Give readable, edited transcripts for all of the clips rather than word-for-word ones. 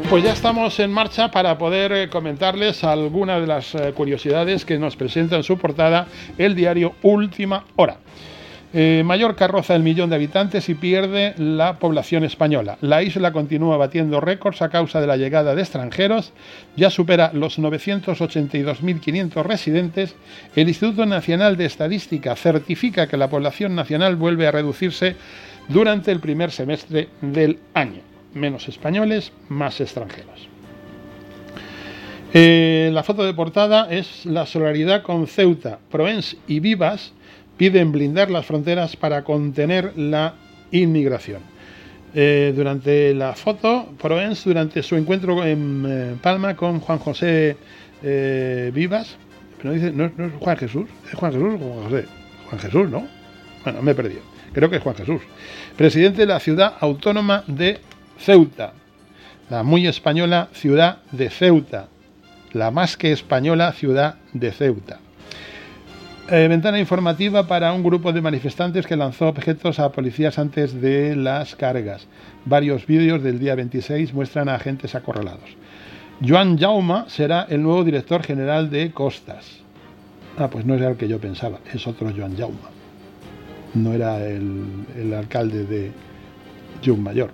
Pues ya estamos en marcha para poder comentarles algunas de las curiosidades que nos presenta en su portada el diario Última Hora. Mallorca roza el 1.000.000 de habitantes y pierde la población española. La isla continúa batiendo récords a causa de la llegada de extranjeros. Ya supera los 982.500 residentes. El Instituto Nacional de Estadística certifica que la población nacional vuelve a reducirse durante el primer semestre del año. Menos españoles, más extranjeros. La foto de portada es la solidaridad con Ceuta. Proens y Vivas piden blindar las fronteras para contener la inmigración. Durante la foto, Proens, durante su encuentro en Palma con Juan José Vivas, pero no es Juan Jesús, ¿es Juan Jesús o Juan José? Juan Jesús, ¿no? Bueno, me he perdido. Creo que es Juan Jesús. Presidente de la ciudad autónoma de Ceuta, la muy española ciudad de Ceuta, la más que española ciudad de Ceuta. Ventana informativa para un grupo de manifestantes que lanzó objetos a policías antes de las cargas. Varios vídeos del día 26 muestran a agentes acorralados. Joan Jaume será el nuevo director general de Costas. Pues no era el que yo pensaba, es otro Joan Jaume. No era el alcalde de Llucmajor.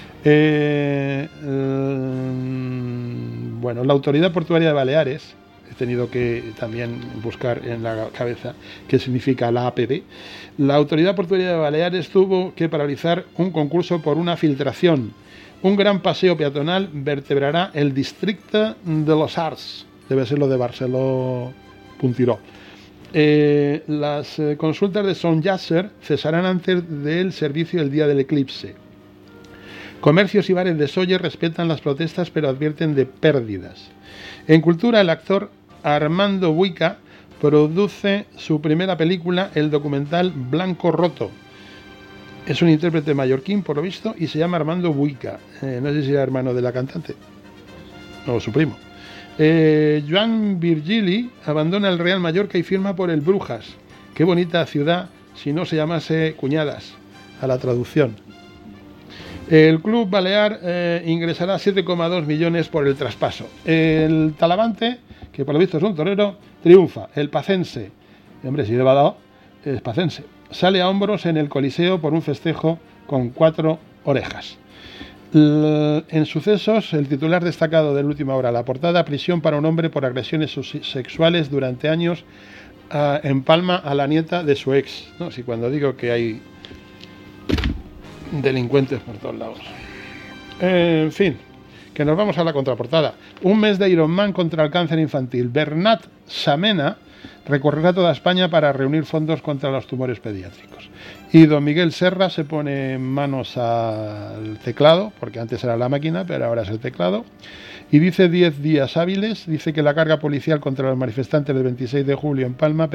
Bueno, la Autoridad Portuaria de Baleares, he tenido que también buscar en la cabeza qué significa la APB. La Autoridad Portuaria de Baleares tuvo que paralizar un concurso por una filtración. Un gran paseo peatonal vertebrará el distrito de los Arts, debe ser lo de Barceló Puntiró. Las consultas de Son Yasser cesarán antes del servicio el día del eclipse. Comercios y bares de Sóller respetan las protestas pero advierten de pérdidas. En cultura, el actor Armando Buica produce su primera película, el documental Blanco Roto. Es un intérprete mallorquín, por lo visto, y se llama Armando Buica. No sé si era hermano de la cantante o su primo. Joan Virgili abandona el Real Mallorca y firma por el Brujas. Qué bonita ciudad si no se llamase Cuñadas, a la traducción. El club balear ingresará 7,2 millones por el traspaso. El Talavante, que por lo visto es un torero, triunfa. El Pacense, hombre, si lleva dado, es pacense, sale a hombros en el Coliseo por un festejo con 4 orejas. En sucesos, el titular destacado de Última Hora, la portada: prisión para un hombre por agresiones sexuales durante años en Palma a la nieta de su ex. ¿No? Si cuando digo que hay delincuentes por todos lados. En fin, que nos vamos a la contraportada. Un mes de Ironman contra el cáncer infantil. Bernat Samena recorrerá toda España para reunir fondos contra los tumores pediátricos. Y don Miguel Serra se pone manos al teclado, porque antes era la máquina, pero ahora es el teclado, y dice 10 días hábiles. Dice que la carga policial contra los manifestantes del 26 de julio en Palma